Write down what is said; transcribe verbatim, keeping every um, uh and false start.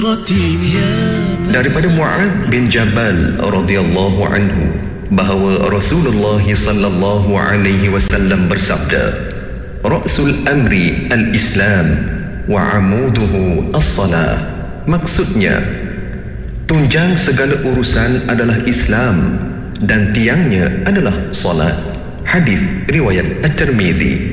Daripada Mu'adz bin Jabal radhiyallahu anhu bahawa Rasulullah sallallahu alaihi wasallam bersabda, "Ra'sul amri al-Islam wa 'amuduhu as-salah." Maksudnya, tunjang segala urusan adalah Islam dan tiangnya adalah salat. Hadis riwayat At-Tirmizi.